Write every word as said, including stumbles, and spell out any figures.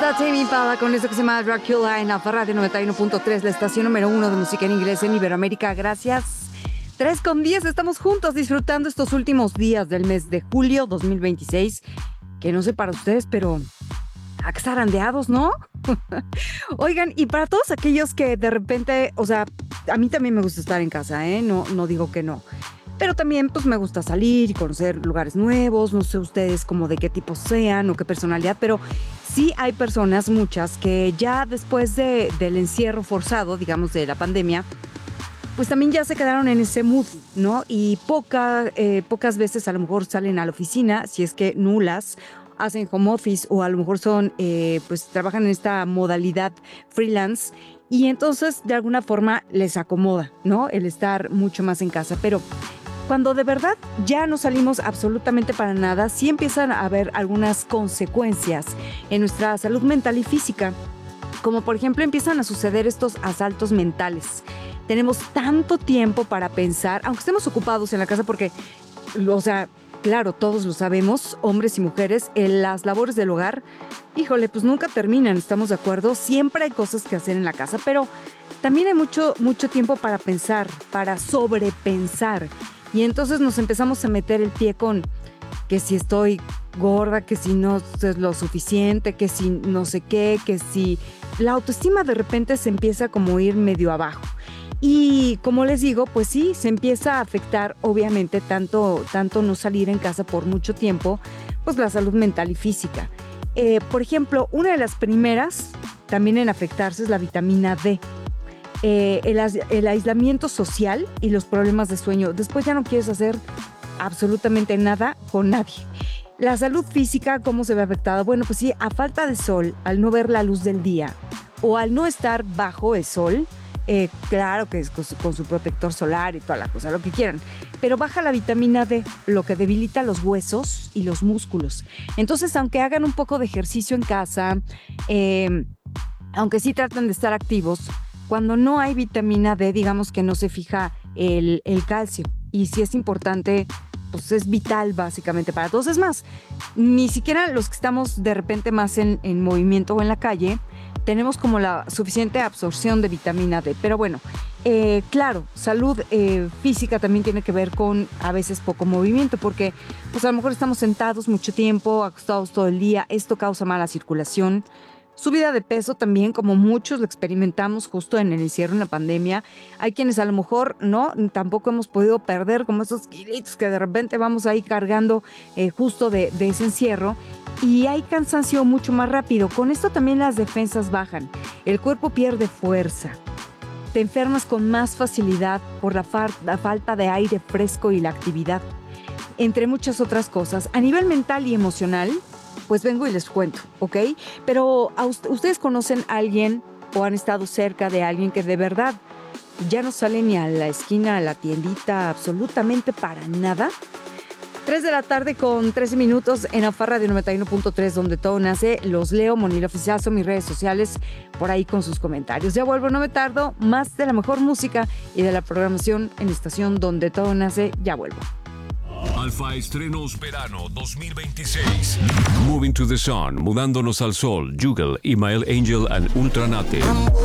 está Tame Impala con esto que se llama Dracula en Alfa Radio noventa y uno punto tres, la estación número uno de música en inglés en Iberoamérica. Gracias. tres con diez, estamos juntos disfrutando estos últimos días del mes de julio dos mil veintiséis. Que no sé para ustedes, pero a que zarandeados, ¿no? Oigan, y para todos aquellos que de repente, o sea, a mí también me gusta estar en casa, ¿eh? No, no digo que no. Pero también pues me gusta salir y conocer lugares nuevos, no sé ustedes como de qué tipo sean o qué personalidad, pero sí hay personas, muchas, que ya después de, del encierro forzado, digamos, de la pandemia, pues también ya se quedaron en ese mood, ¿no? Y poca, eh, pocas veces a lo mejor salen a la oficina, si es que nulas, hacen home office o a lo mejor son, eh, pues trabajan en esta modalidad freelance y entonces de alguna forma les acomoda, ¿no? El estar mucho más en casa, pero cuando de verdad ya no salimos absolutamente para nada, sí empiezan a haber algunas consecuencias en nuestra salud mental y física, como por ejemplo empiezan a suceder estos asaltos mentales. Tenemos tanto tiempo para pensar, aunque estemos ocupados en la casa, porque, o sea, claro, todos lo sabemos, hombres y mujeres, en las labores del hogar, híjole, pues nunca terminan, ¿estamos de acuerdo? Siempre hay cosas que hacer en la casa, pero también hay mucho, mucho tiempo para pensar, para sobrepensar. Y entonces nos empezamos a meter el pie con que si estoy gorda, que si no es lo suficiente, que si no sé qué, que si la autoestima de repente se empieza como a ir medio abajo. Y como les digo, pues sí, se empieza a afectar obviamente tanto, tanto no salir en casa por mucho tiempo, pues la salud mental y física. Eh, por ejemplo, una de las primeras también en afectarse es la vitamina D. Eh, el, el aislamiento social y los problemas de sueño. Después ya no quieres hacer absolutamente nada con nadie. La salud física, ¿cómo se ve afectada? Bueno, pues sí, a falta de sol, al no ver la luz del día o al no estar bajo el sol, eh, claro que es con su, con su protector solar y toda la cosa, lo que quieran, pero baja la vitamina D, lo que debilita los huesos y los músculos. Entonces, aunque hagan un poco de ejercicio en casa, eh, aunque sí tratan de estar activos, cuando no hay vitamina D, digamos que no se fija el, el calcio. Y si es importante, pues es vital básicamente para todos. Es más, ni siquiera los que estamos de repente más en, en movimiento o en la calle, tenemos como la suficiente absorción de vitamina D. Pero bueno, eh, claro, salud eh, física también tiene que ver con a veces poco movimiento, porque pues a lo mejor estamos sentados mucho tiempo, acostados todo el día. Esto causa mala circulación. Subida de peso también, como muchos lo experimentamos justo en el encierro, en la pandemia. Hay quienes a lo mejor no, tampoco hemos podido perder como esos kilitos que de repente vamos ahí cargando eh, justo de, de ese encierro. Y hay cansancio mucho más rápido. Con esto también las defensas bajan. El cuerpo pierde fuerza. Te enfermas con más facilidad por la, far- la falta de aire fresco y la actividad. Entre muchas otras cosas. A nivel mental y emocional, pues vengo y les cuento, ¿ok? Pero ¿aust- ¿ustedes conocen a alguien o han estado cerca de alguien que de verdad ya no sale ni a la esquina, a la tiendita, absolutamente para nada? tres de la tarde con trece minutos en Alfa Radio noventa y uno punto tres, donde todo nace. Los leo, Monilo Oficiazo, mis redes sociales, por ahí con sus comentarios. Ya vuelvo, no me tardo, más de la mejor música y de la programación en estación donde todo nace. Ya vuelvo. Alfa Estrenos Verano dos mil veintiséis. Moving to the Sun, Mudándonos al Sol, Jugal, Imael Angel and Ultranate.